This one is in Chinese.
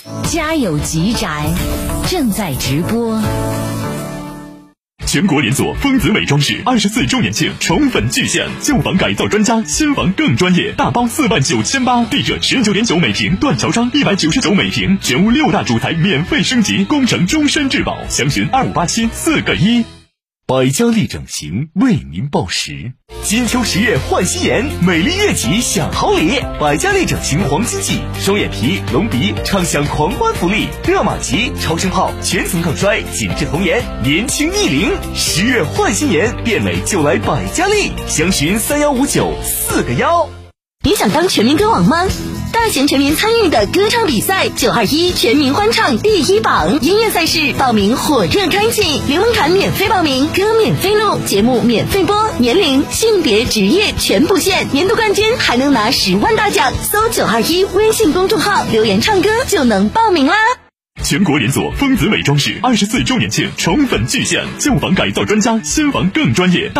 家有吉宅正在直播。 全国连锁丰子美装饰24周年庆宠粉巨献，旧房改造专家，新房更专业，大包49800，地热19.9每平，断桥窗199每平，全屋6大主材免费升级，工程终身质保，详询2587 4个1。百家丽整形为您报时，金秋10月换新颜，美丽悦己享好礼。百家丽整形黄金季，双眼皮、隆鼻畅享狂欢福利，热玛吉、超声炮、全层抗衰、紧致童颜，年轻逆龄。10月换新颜，变美就来百家丽，详询3159 4个1。 你想当全民歌王吗？大型全民参与的歌唱比赛921全民欢唱第1榜，音乐赛事报名火热开启，联盟卡免费报名，歌免费录，节目免费播，年龄、性别、职业全不限，年度冠军还能拿10万大奖。搜921微信公众号留言唱歌就能报名啦。 全国连锁丰子美装饰24周年庆宠粉巨献，旧房改造专家，新房更专业。